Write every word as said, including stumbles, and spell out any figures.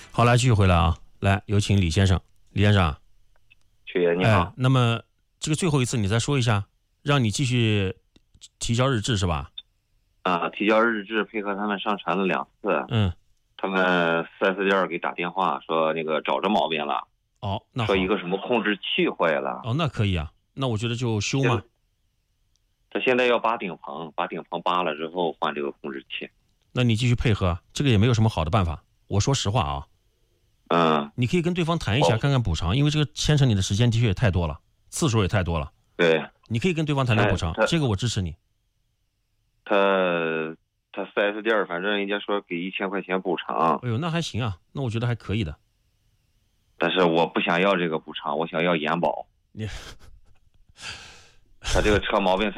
好，来继续回来啊，来有请李先生。李先生， 曲爷你好、 哎。那么这个最后一次你再说一下，让你继续提交日志是吧？ 啊，提交日志配合他们上传了两次。 嗯， 他们 四 S 店给打电话说那个找着毛病了。 哦，那好说一个什么控制器坏了。 哦，那可以啊，那我觉得就修嘛。 他现在要拔顶棚，把顶棚拔了之后换这个控制器。 那你继续配合，这个也没有什么好的办法。我说实话啊， 嗯， 你可以跟对方谈一下，看看补偿，因为这个牵扯你的时间的确也太多了，次数也太多了。 对， 你可以跟对方谈谈补偿，这个我支持你。 他他 四 S 店反正人家说给一千块钱补偿。 哎呦，那还行啊，那我觉得还可以的。 但是我不想要这个补偿，我想要延保。 你他这个车毛病才